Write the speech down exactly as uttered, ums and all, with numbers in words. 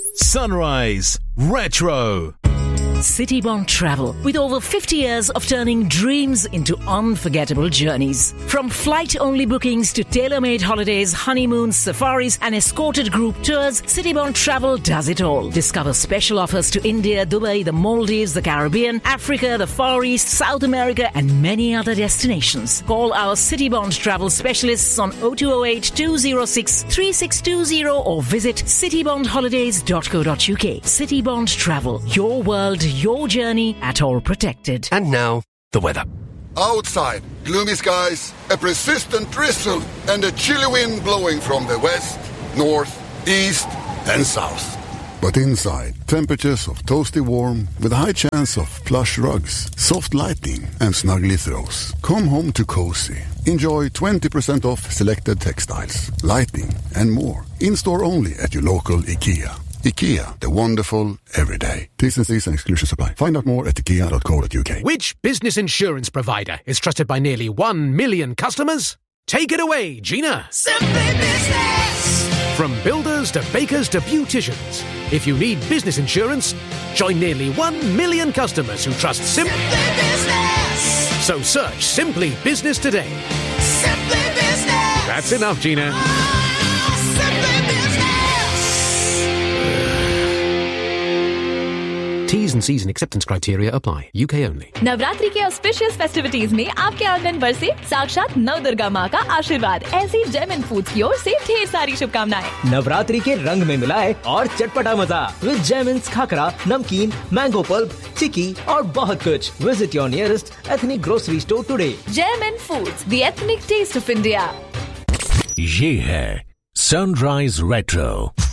Sunrise Retro. Citybond Travel, with over fifty years of turning dreams into unforgettable journeys. From flight-only bookings to tailor-made holidays, honeymoons, safaris and escorted group tours, Citybond Travel does it all. Discover special offers to India, Dubai, the Maldives, the Caribbean, Africa, the Far East, South America and many other destinations. Call our Citybond Travel specialists on oh two oh eight, two oh six, three six two oh or visit citybond holidays dot co dot uk. Citybond Travel, your world, your journey, at all protected. And now, the weather. Outside, gloomy skies, a persistent drizzle, and a chilly wind blowing from the west, north, east, and south. But inside, temperatures of toasty warm with a high chance of plush rugs, soft lighting, and snuggly throws. Come home to cozy. Enjoy twenty percent off selected textiles, lighting, and more. In-store only at your local IKEA. IKEA, the wonderful everyday. T's and C's and exclusions apply. Find out more at ikea dot co dot uk. Which business insurance provider is trusted by nearly one million customers? Take it away, Gina. Simply Business. From builders to bakers to beauticians, if you need business insurance, join nearly one million customers who trust Sim- Simply Business. So search Simply Business today. Simply Business. That's enough, Gina. T's and C's and acceptance criteria apply. U K only. Navratri के auspicious festivities में आपके आंगन पर से साक्षात नव दुर्गा माँ का आशीर्वाद। ऐसी जेम एंड फूड्स की ओर से ढेर सारी शुभकामनाएं। नवरात्रि के रंग में मिलाए और चटपटा मजा विद जेमिन्स खाकरा, नमकीन, मैंगो पल्प, चिकी और बहुत कुछ। Visit your nearest ethnic grocery store today. GeM and foods, the ethnic test of India. ये है सनराइज रेट्रो।